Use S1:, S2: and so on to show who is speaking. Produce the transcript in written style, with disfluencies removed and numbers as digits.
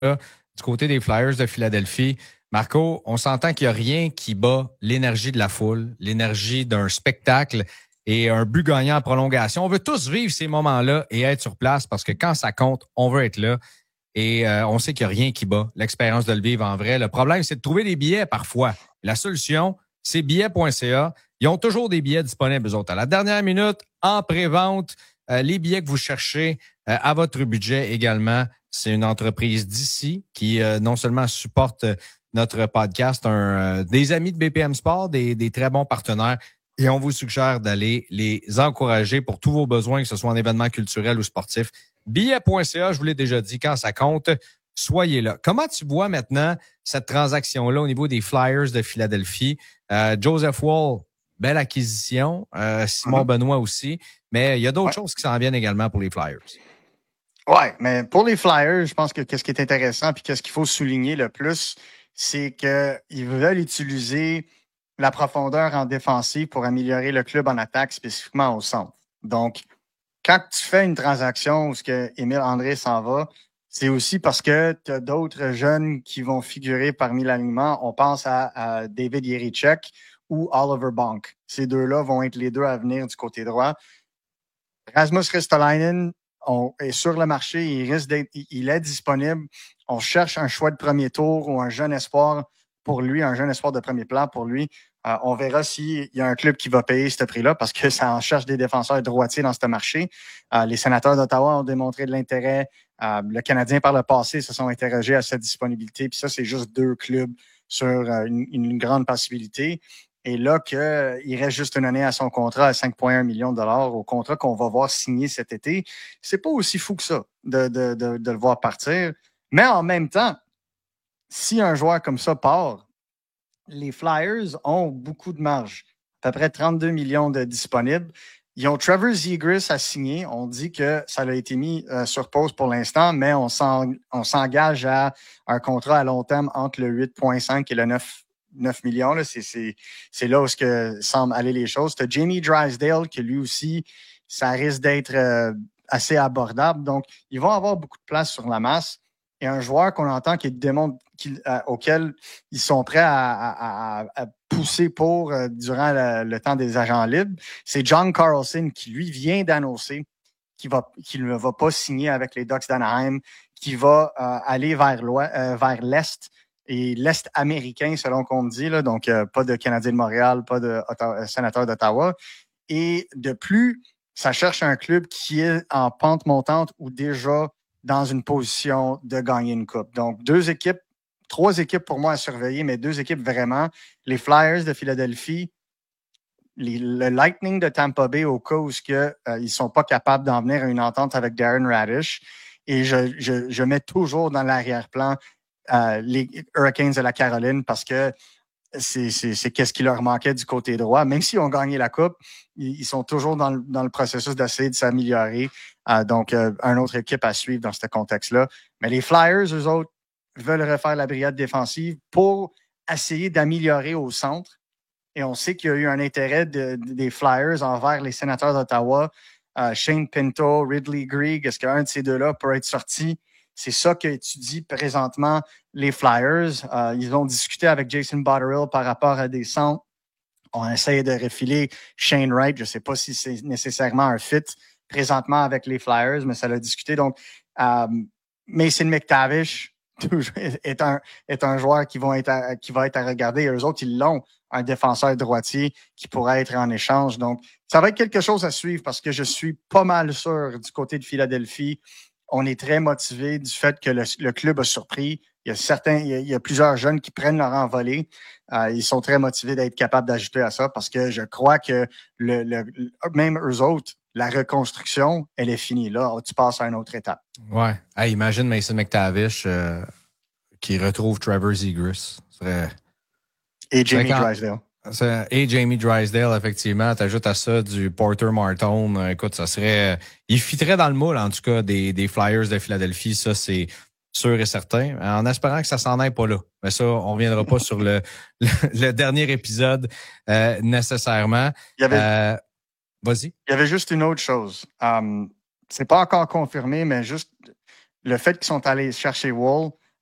S1: là, du côté des Flyers de Philadelphie, Marco, on s'entend qu'il n'y a rien qui bat l'énergie de la foule, l'énergie d'un spectacle et un but gagnant en prolongation. On veut tous vivre ces moments-là et être sur place parce que quand ça compte, on veut être là. Et on sait qu'il n'y a rien qui bat l'expérience de le vivre en vrai. Le problème, c'est de trouver des billets parfois. La solution, c'est billets.ca. Ils ont toujours des billets disponibles, eux autres. À la dernière minute, en pré-vente, les billets que vous cherchez à votre budget également. C'est une entreprise d'ici qui non seulement supporte notre podcast, des amis de BPM Sport, des très bons partenaires. Et on vous suggère d'aller les encourager pour tous vos besoins, que ce soit en événement culturel ou sportif. Billet.ca, je vous l'ai déjà dit, quand ça compte, soyez là. Comment tu vois maintenant cette transaction-là au niveau des Flyers de Philadelphie? Joseph Woll, belle acquisition. Simon Benoît aussi. Mais il y a d'autres choses qui s'en viennent également pour les Flyers.
S2: Oui, mais pour les Flyers, je pense que ce qui est intéressant puis qu'est-ce qu'il faut souligner le plus, c'est qu'ils veulent utiliser la profondeur en défensive pour améliorer le club en attaque, spécifiquement au centre. Donc, quand tu fais une transaction où Émile André s'en va, c'est aussi parce que tu as d'autres jeunes qui vont figurer parmi l'alignement. On pense à David Jiricek ou Oliver Bonk. Ces deux-là vont être les deux à venir du côté droit. Rasmus Ristolainen est sur le marché, il est disponible. On cherche un choix de premier tour ou un jeune espoir pour lui, un jeune espoir de premier plan pour lui. On verra s'il y a un club qui va payer ce prix-là parce que ça en cherche des défenseurs droitiers dans ce marché. Les Sénateurs d'Ottawa ont démontré de l'intérêt. Le Canadien, par le passé, se sont interrogés à cette disponibilité. Puis ça, c'est juste deux clubs sur une grande possibilité. Et là, qu'il reste juste une année à son contrat à 5,1 millions de dollars au contrat qu'on va voir signer cet été, c'est pas aussi fou que ça de le voir partir. Mais en même temps, si un joueur comme ça part, les Flyers ont beaucoup de marge, à peu près 32 millions de disponibles. Ils ont Trevor Zegras à signer. On dit que ça a été mis sur pause pour l'instant, mais on s'engage à un contrat à long terme entre le 8,5 et le 9 millions. Là. C'est là où semblent aller les choses. Tu as Jamie Drysdale, qui lui aussi, ça risque d'être assez abordable. Donc, ils vont avoir beaucoup de place sur la masse. Et un joueur qu'on entend qui démontre auquel ils sont prêts à pousser pour durant le temps des agents libres, c'est John Carlson qui, lui, vient d'annoncer qu'il ne va pas signer avec les Ducks d'Anaheim, qui va aller vers l'Est et l'Est américain, selon qu'on me dit. Là, donc, pas de Canadien de Montréal, pas de Sénateur d'Ottawa. Et de plus, ça cherche un club qui est en pente montante ou déjà dans une position de gagner une coupe. Donc, 3 équipes pour moi à surveiller, mais 2 équipes vraiment. Les Flyers de Philadelphie, le Lightning de Tampa Bay au cas où ils ne sont pas capables d'en venir à une entente avec Darren Radish. Et je mets toujours dans l'arrière-plan les Hurricanes de la Caroline parce que c'est qu'est-ce qui leur manquait du côté droit. Même s'ils ont gagné la Coupe, ils sont toujours dans le processus d'essayer de s'améliorer. Donc, une autre équipe à suivre dans ce contexte-là. Mais les Flyers, eux autres, veulent refaire la brigade défensive pour essayer d'améliorer au centre. Et on sait qu'il y a eu un intérêt des Flyers envers les Sénateurs d'Ottawa. Shane Pinto, Ridley Greig, est-ce qu'un de ces deux-là peut être sorti? C'est ça qu'étudient présentement les Flyers. Ils ont discuté avec Jason Botterill par rapport à des centres. On essaie de refiler Shane Wright. Je ne sais pas si c'est nécessairement un fit présentement avec les Flyers, mais ça l'a discuté. Donc, Mason McTavish est un joueur qui va être à regarder. Eux autres, ils l'ont, un défenseur droitier qui pourrait être en échange. Donc, ça va être quelque chose à suivre parce que je suis pas mal sûr du côté de Philadelphie. On est très motivé du fait que le club a surpris. Il y a plusieurs jeunes qui prennent leur envolée. Ils sont très motivés d'être capables d'ajouter à ça parce que je crois que même eux autres, la reconstruction, elle est finie. Là, tu passes à une autre étape.
S1: Ouais. Hey, imagine Mason McTavish qui retrouve Trevor Zegras.
S2: Et Jamie Drysdale.
S1: Et Jamie Drysdale, effectivement. T'ajoutes à ça du Porter Martone. Écoute, ça serait... il fitterait dans le moule, en tout cas, des Flyers de Philadelphie. Ça, c'est sûr et certain. En espérant que ça s'en aille pas là. Mais ça, on reviendra pas sur le dernier épisode nécessairement. Vas-y.
S2: Il y avait juste une autre chose. C'est pas encore confirmé, mais juste le fait qu'ils sont allés chercher Woll,